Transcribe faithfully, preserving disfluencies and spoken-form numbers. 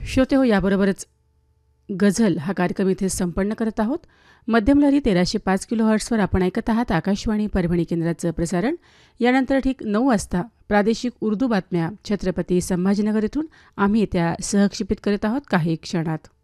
श्रोते हो, याबरोबरच गझल हा कार्यक्रम इथे संपन्न करत आहोत. मध्यमलहरी तेराशे पाच किलो हर्ट्सवर आपण ऐकत आहात आकाशवाणी परभणी केंद्राचं प्रसारण. यानंतर ठीक नऊ वाजता प्रादेशिक उर्दू बातम्या छत्रपती संभाजीनगर इथून आम्ही त्या सहक्षेपित करीत आहोत काही क्षणात.